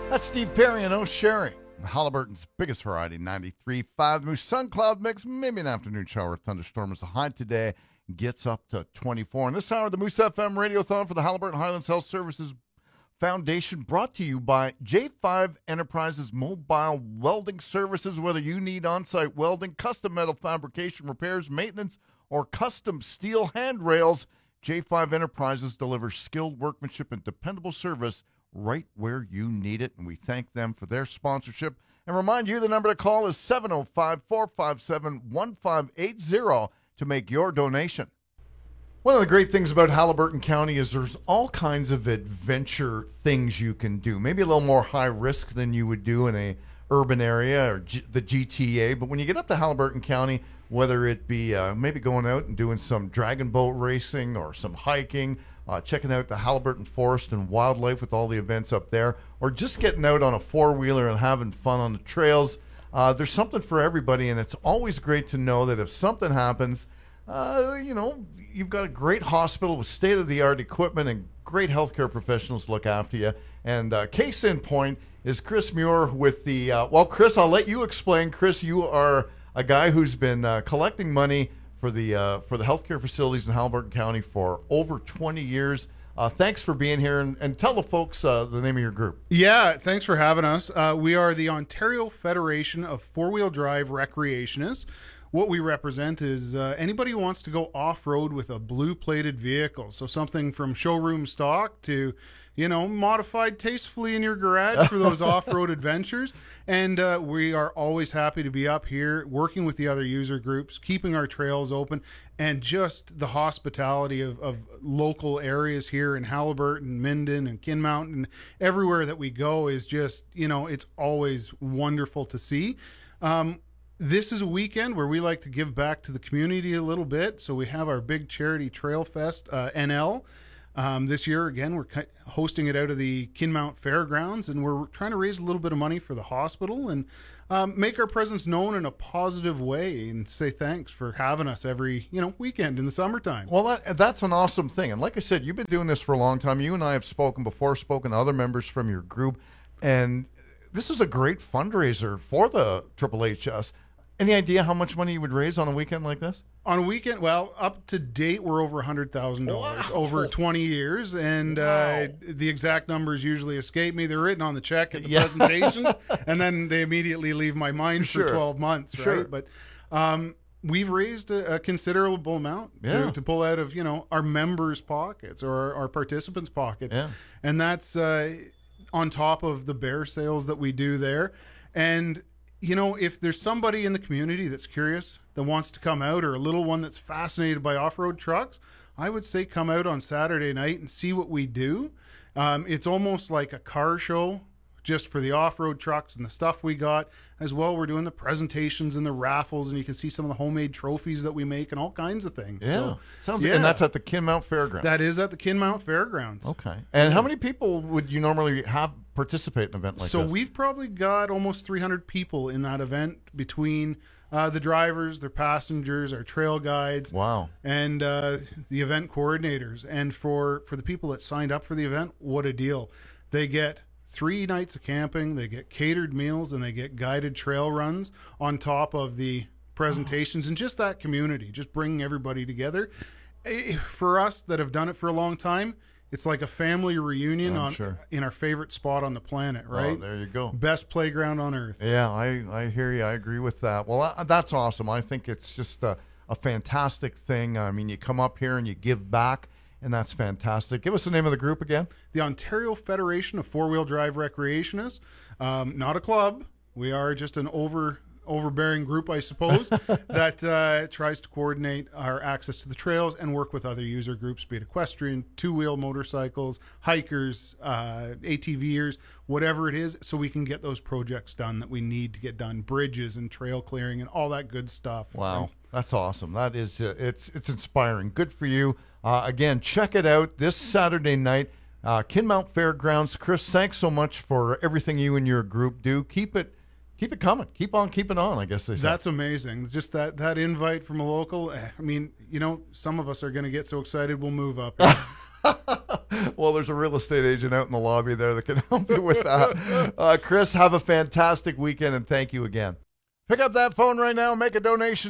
That's Steve Perry and O'Sherry. Halliburton's biggest variety, 93.5. The Moose Sun Cloud Mix, maybe an afternoon shower. Thunderstorm is the high today. Gets up to 24. And this hour, the Moose FM Radiothon for the Halliburton Highlands Health Services Foundation, brought to you by J5 Enterprises Mobile Welding Services. Whether you need on-site welding, custom metal fabrication, repairs, maintenance, or custom steel handrails, J5 Enterprises delivers skilled workmanship and dependable service right where you need it, and we thank them for their sponsorship. And remind you, the number to call is 705-457-1580 to make your donation. One of the great things about Halliburton County is there's all kinds of adventure things you can do. Maybe a little more high risk than you would do in a urban area or the GTA. But when you get up to Halliburton County, whether it be maybe going out and doing some dragon boat racing or some hiking, checking out the Halliburton Forest and Wildlife with all the events up there, or just getting out on a four-wheeler and having fun on the trails, there's something for everybody. And it's always great to know that if something happens, you've got a great hospital with state-of-the-art equipment and great healthcare professionals to look after you. And case in point is Chris Muir with the, Chris, I'll let you explain. Chris, you are a guy who's been collecting money for the healthcare facilities in Halliburton County for over 20 years. Thanks for being here, and tell the folks the name of your group. Yeah, thanks for having us. We are the Ontario Federation of Four-Wheel Drive Recreationists. What we represent is anybody who wants to go off-road with a blue-plated vehicle. So something from showroom stock to, modified tastefully in your garage for those off-road adventures. And we are always happy to be up here working with the other user groups, keeping our trails open, and just the hospitality of local areas here in Halliburton, Minden, and Kinmount, and everywhere that we go is just, it's always wonderful to see. This is a weekend where we like to give back to the community a little bit. So we have our big charity Trail Fest, NL. This year, again, we're hosting it out of the Kinmount Fairgrounds, and we're trying to raise a little bit of money for the hospital and make our presence known in a positive way and say thanks for having us every, weekend in the summertime. Well, that's an awesome thing. And like I said, you've been doing this for a long time. You and I have spoken to other members from your group, and this is a great fundraiser for the HHS. Any idea how much money you would raise on a weekend like this? On a weekend, up to date, we're over $100,000 over 20 years, and the exact numbers usually escape me. They're written on the check at the presentations, and then they immediately leave my mind for 12 months, right? But we've raised a considerable amount to pull out of, our members' pockets or our participants' pockets, and that's on top of the bear sales that we do there. And if there's somebody in the community that's curious, that wants to come out, or a little one that's fascinated by off-road trucks, I would say come out on Saturday night and see what we do. It's almost like a car show just for the off-road trucks and the stuff we got. As well, we're doing the presentations and the raffles, and you can see some of the homemade trophies that we make and all kinds of things. Yeah. And that's at the Kinmount Fairgrounds. That is at the Kinmount Fairgrounds. Okay. And how many people would you normally have participate in an event like this? So we've probably got almost 300 people in that event between the drivers, their passengers, our trail guides, and the event coordinators. And for the people that signed up for the event, what a deal. They get 3 nights of camping, they get catered meals, and they get guided trail runs on top of the presentations and just that community, just bringing everybody together. For us that have done it for a long time, it's like a family reunion in our favorite spot on the planet, right? Oh, there you go. Best playground on earth. Yeah, I hear you. I agree with that. Well, that's awesome. I think it's just a fantastic thing. I mean, you come up here and you give back, and that's fantastic. Give us the name of the group again. The Ontario Federation of Four-Wheel Drive Recreationists. Not a club. We are just an overbearing group, I suppose, that tries to coordinate our access to the trails and work with other user groups, be it equestrian, two-wheel motorcycles, hikers, ATVers, whatever it is, so we can get those projects done that we need to get done, bridges and trail clearing and all that good stuff. Wow. Right? That's awesome. That is, it's inspiring. Good for you. Again, check it out this Saturday night, Kinmount Fairgrounds. Chris, thanks so much for everything you and your group do. Keep it coming. Keep on keeping on, I guess they say. That's amazing. Just that invite from a local. I mean, some of us are going to get so excited we'll move up. Well, there's a real estate agent out in the lobby there that can help you with that. Chris, have a fantastic weekend, and thank you again. Pick up that phone right now and make a donation,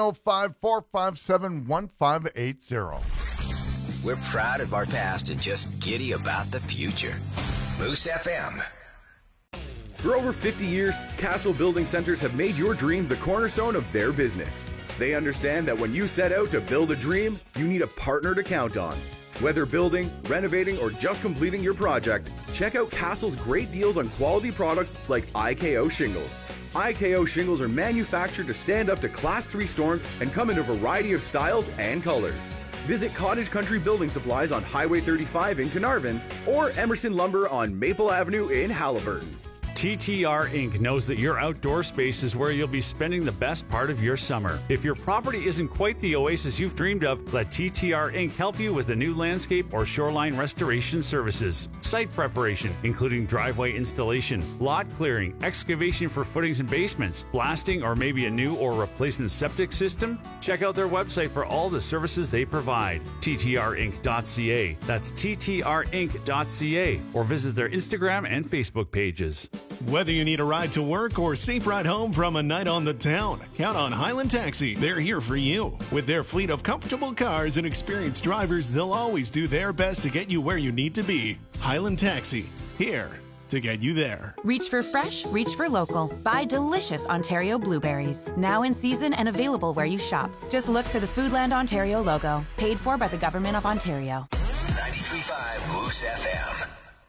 705-457-1580. We're proud of our past and just giddy about the future. Moose FM. For over 50 years, Castle Building Centers have made your dreams the cornerstone of their business. They understand that when you set out to build a dream, you need a partner to count on. Whether building, renovating, or just completing your project, check out Castle's great deals on quality products like IKO shingles. IKO shingles are manufactured to stand up to Class 3 storms and come in a variety of styles and colors. Visit Cottage Country Building Supplies on Highway 35 in Carnarvon or Emerson Lumber on Maple Avenue in Halliburton. TTR Inc. knows that your outdoor space is where you'll be spending the best part of your summer. If your property isn't quite the oasis you've dreamed of, let TTR Inc. help you with the new landscape or shoreline restoration services. Site preparation, including driveway installation, lot clearing, excavation for footings and basements, blasting or maybe a new or replacement septic system. Check out their website for all the services they provide. TTRinc.ca. That's TTRinc.ca. Or visit their Instagram and Facebook pages. Whether you need a ride to work or safe ride home from a night on the town, count on Highland Taxi. They're here for you. With their fleet of comfortable cars and experienced drivers, they'll always do their best to get you where you need to be. Highland Taxi, here to get you there. Reach for fresh, reach for local. Buy delicious Ontario blueberries. Now in season and available where you shop. Just look for the Foodland Ontario logo. Paid for by the Government of Ontario. 93.5 Moose FM.